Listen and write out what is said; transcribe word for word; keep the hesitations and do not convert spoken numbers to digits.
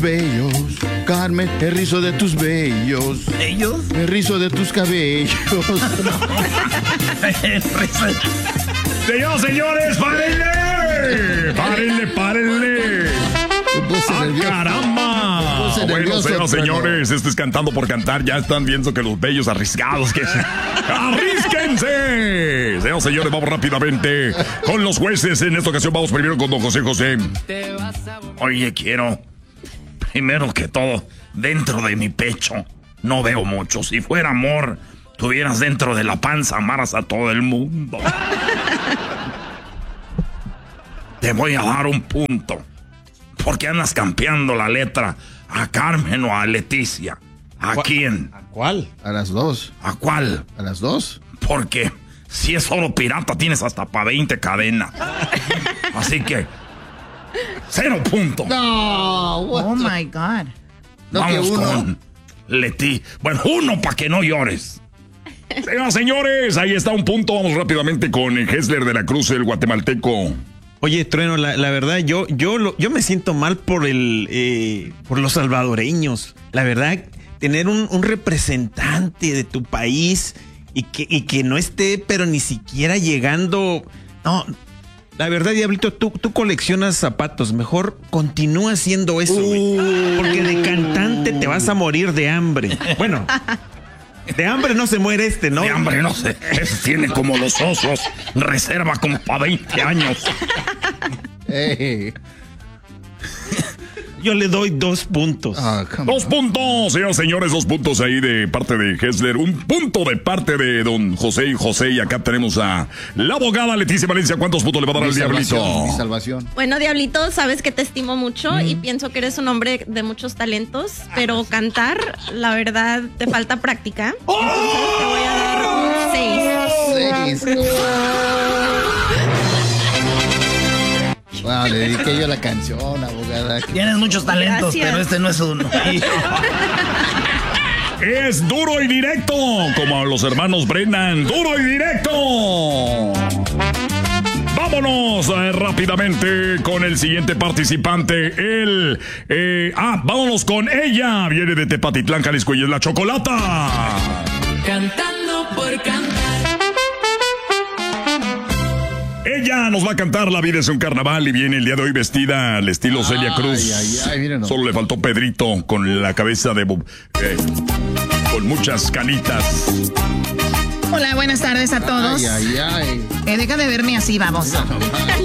bellos, Carmen, el rizo de tus vellos. ¿Ellos? El rizo de tus cabellos. Señoras, señores, párenle. Párenle, párenle. ¡Ah, caramba! Bueno, señoras, señores, esto es Cantando por Cantar. Ya están viendo que los bellos arriesgados que ¡arrísquense! Señoras, señores, vamos rápidamente con los jueces. En esta ocasión vamos primero con don José José. Oye, quiero, primero que todo, dentro de mi pecho no veo mucho. Si fuera amor, tuvieras dentro de la panza, amaras a todo el mundo. Te voy a dar un punto. ¿Por qué andas campeando la letra a Carmen o a Leticia? ¿A ¿Cu- quién? ¿A cuál? A las dos. ¿A cuál? A las dos. Porque si es oro pirata tienes hasta para veinte cadenas. Así que cero puntos. No, oh my God. No, vamos que uno. con Leti. Bueno, uno para que no llores. Señoras, señores, ahí está un punto. Vamos rápidamente con Hessler de la Cruz, el guatemalteco. Oye, Trueno, la, la verdad, yo, yo, lo, yo me siento mal por el, eh, por los salvadoreños. La verdad, tener un, un representante de tu país y que, y que no esté, pero ni siquiera llegando. No, la verdad, Diablito, tú, tú coleccionas zapatos. Mejor continúa haciendo eso, güey. Uh, porque de cantante te vas a morir de hambre. Bueno. De hambre no se muere este, ¿no? De hambre no se... Ese tiene como los osos. Reserva como para veinte años. Hey. Yo le doy dos puntos. Oh, dos puntos, señores, señores, dos puntos ahí de parte de Hessler. Un punto de parte de don José y José. Y acá tenemos a la abogada Leticia Valencia. ¿Cuántos puntos le va a dar al Diablito? Mi salvación. Bueno, Diablito, sabes que te estimo mucho mm. y pienso que eres un hombre de muchos talentos, pero cantar, la verdad, te falta práctica. ¡Oh! Entonces te voy a dar un seis. Seis. Wow, le dediqué yo la canción, abogada. Tienes muchos talentos, gracias, pero este no es uno. Es duro y directo, como los hermanos Brennan. ¡Duro y directo! Vámonos eh, rápidamente con el siguiente participante. El, eh, ah, vámonos con ella. Viene de Tepatitlán, Jalisco, y es la Chocolata. Cantando por cantar. Ella nos va a cantar La vida es un carnaval y viene el día de hoy vestida al estilo ay, Celia Cruz. Ay, ay, ay, solo le faltó Pedrito con la cabeza de... Eh, con muchas canitas. Hola, buenas tardes a todos. Ay, ay, ay. Eh, deja de verme así, vamos.